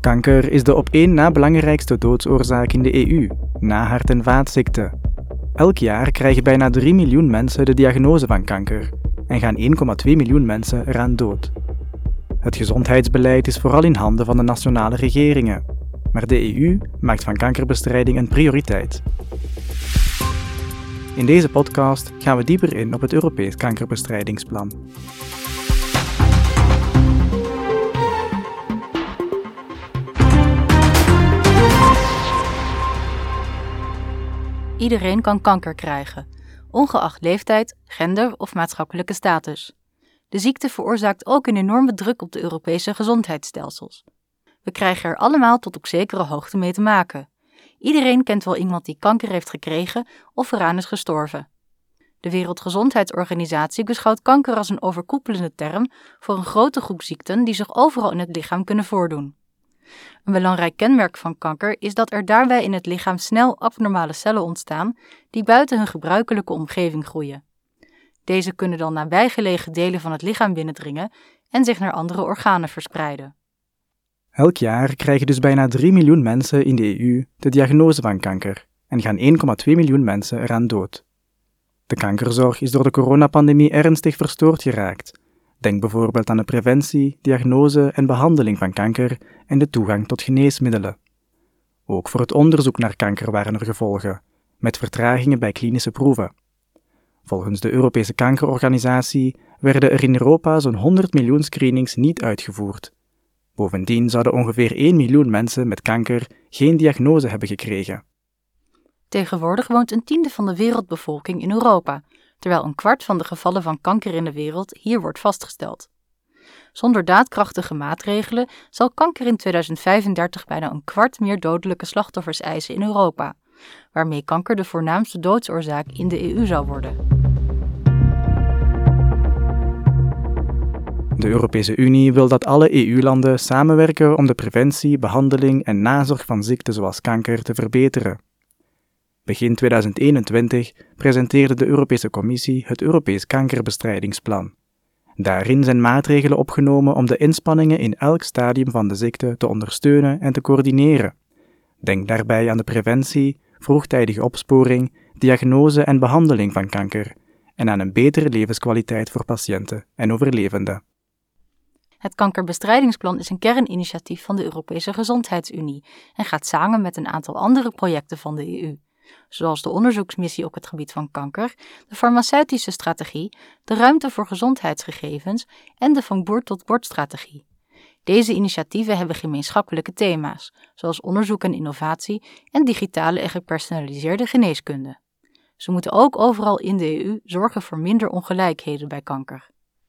Kanker is de op één na belangrijkste doodsoorzaak in de EU, na hart- en vaatziekten. Elk jaar krijgen bijna 3 miljoen mensen de diagnose van kanker en gaan 1,2 miljoen mensen eraan dood. Het gezondheidsbeleid is vooral in handen van de nationale regeringen, maar de EU maakt van kankerbestrijding een prioriteit. In deze podcast gaan we dieper in op het Europees Kankerbestrijdingsplan. Iedereen kan kanker krijgen, ongeacht leeftijd, gender of maatschappelijke status. De ziekte veroorzaakt ook een enorme druk op de Europese gezondheidsstelsels. We krijgen er allemaal tot op zekere hoogte mee te maken. Iedereen kent wel iemand die kanker heeft gekregen of eraan is gestorven. De Wereldgezondheidsorganisatie beschouwt kanker als een overkoepelende term voor een grote groep ziekten die zich overal in het lichaam kunnen voordoen. Een belangrijk kenmerk van kanker is dat er daarbij in het lichaam snel abnormale cellen ontstaan die buiten hun gebruikelijke omgeving groeien. Deze kunnen dan nabijgelegen delen van het lichaam binnendringen en zich naar andere organen verspreiden. Elk jaar krijgen dus bijna 3 miljoen mensen in de EU de diagnose van kanker en gaan 1,2 miljoen mensen eraan dood. De kankerzorg is door de coronapandemie ernstig verstoord geraakt. Denk bijvoorbeeld aan de preventie, diagnose en behandeling van kanker en de toegang tot geneesmiddelen. Ook voor het onderzoek naar kanker waren er gevolgen, met vertragingen bij klinische proeven. Volgens de Europese Kankerorganisatie werden er in Europa zo'n 100 miljoen screenings niet uitgevoerd. Bovendien zouden ongeveer 1 miljoen mensen met kanker geen diagnose hebben gekregen. Tegenwoordig woont 1/10 van de wereldbevolking in Europa, terwijl 1/4 van de gevallen van kanker in de wereld hier wordt vastgesteld. Zonder daadkrachtige maatregelen zal kanker in 2035 bijna 1/4 meer dodelijke slachtoffers eisen in Europa, waarmee kanker de voornaamste doodsoorzaak in de EU zou worden. De Europese Unie wil dat alle EU-landen samenwerken om de preventie, behandeling en nazorg van ziekten zoals kanker te verbeteren. Begin 2021 presenteerde de Europese Commissie het Europees Kankerbestrijdingsplan. Daarin zijn maatregelen opgenomen om de inspanningen in elk stadium van de ziekte te ondersteunen en te coördineren. Denk daarbij aan de preventie, vroegtijdige opsporing, diagnose en behandeling van kanker en aan een betere levenskwaliteit voor patiënten en overlevenden. Het Kankerbestrijdingsplan is een kerninitiatief van de Europese Gezondheidsunie en gaat samen met een aantal andere projecten van de EU, zoals de onderzoeksmissie op het gebied van kanker, de farmaceutische strategie, de ruimte voor gezondheidsgegevens en de van boer tot bord-strategie. Deze initiatieven hebben gemeenschappelijke thema's, zoals onderzoek en innovatie en digitale en gepersonaliseerde geneeskunde. Ze moeten ook overal in de EU zorgen voor minder ongelijkheden bij kanker.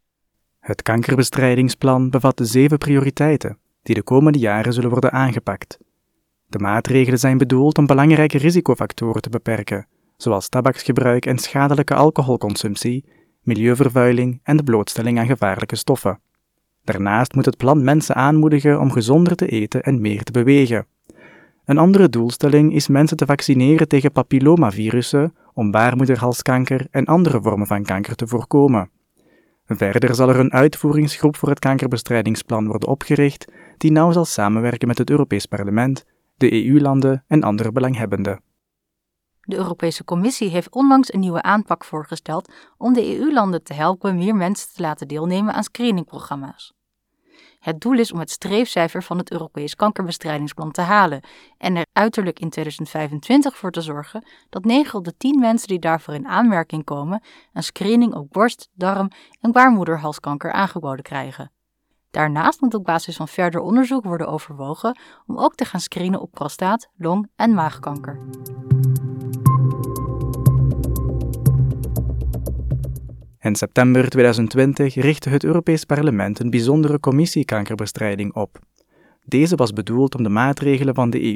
Het Kankerbestrijdingsplan bevat 7 prioriteiten, die de komende jaren zullen worden aangepakt. De maatregelen zijn bedoeld om belangrijke risicofactoren te beperken, zoals tabaksgebruik en schadelijke alcoholconsumptie, milieuvervuiling en de blootstelling aan gevaarlijke stoffen. Daarnaast moet het plan mensen aanmoedigen om gezonder te eten en meer te bewegen. Een andere doelstelling is mensen te vaccineren tegen papillomavirussen om baarmoederhalskanker en andere vormen van kanker te voorkomen. Verder zal er een uitvoeringsgroep voor het kankerbestrijdingsplan worden opgericht die nauw zal samenwerken met het Europees Parlement, de EU-landen en andere belanghebbenden. De Europese Commissie heeft onlangs een nieuwe aanpak voorgesteld om de EU-landen te helpen meer mensen te laten deelnemen aan screeningprogramma's. Het doel is om het streefcijfer van het Europees Kankerbestrijdingsplan te halen en er uiterlijk in 2025 voor te zorgen dat 9 op de 10 mensen die daarvoor in aanmerking komen een screening op borst-, darm- en baarmoederhalskanker aangeboden krijgen. Daarnaast moet op basis van verder onderzoek worden overwogen om ook te gaan screenen op prostaat-, long- en maagkanker. In september 2020 richtte het Europees Parlement een bijzondere commissie kankerbestrijding op. Deze was bedoeld om de maatregelen van de